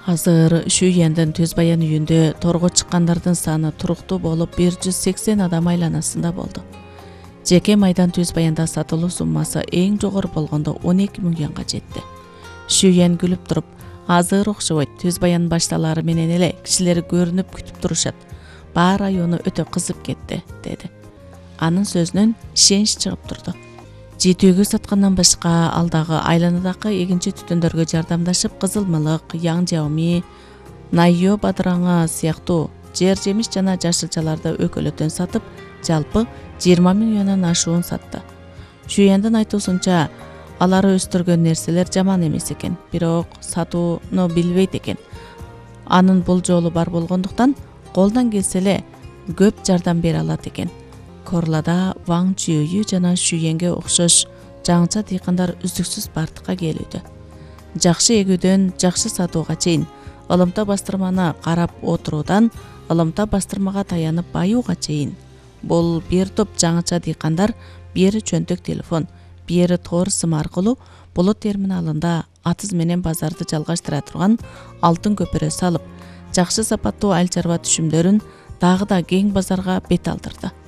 Азыр Шүйендин Түз Баян үйүндө торго чыккандардын саны туруктуу болуп 180 адам айланасында болду. Жеке майдан Түз Баянда сатылуу суммасы эң жогору болгондо 12 миллионго жетти. Шүйен күлүп туруп, азыр окшобойт, Түз Баян башталары менен эле кишилер көрүнүп күтүп турушат. Баары району өтө кызып кетти, деди. Анын сөзүнөн ишенич чыгып турду. Жетүүгө саткандан башка ал дагы айланадагы эгинчи түтүндөргө жардамдашып, кызыл мылык, яң жауми, найо бадыраңы сыяктуу жер жемиш жана жашылчаларды өкөлөтөн сатып, жалпы 20 миллиондон ашуун сатты. Шүйендин айтуусунча, алары өстүргөн нерселер жаман эмес экен, бирок сатууну билбейт экен. Анын бул жолу бар болгондуктан колдон келсе эле көп жардам бере алат экен. Корлада Ваң Чүйүү жана Шүйенге окшош жаңча дыйкандар үздүксүз бардыкка келүүдө. Жакшы эгүүдөн жакшы сатууга чейин, ылымта бастырманы карап отуруудан ылымта бастырмага таянып баюуга чейин. Бул бир топ жаңча дыйкандар бери чөнтөк телефон, бери тоор сым аркылуу булут терминалында атыз менен базарды жалгаштыра турган алтын көпүрө салып, жакшы сапаттуу айыл чарба түшүмдөрүн дагы да кең базарга бет алдырды.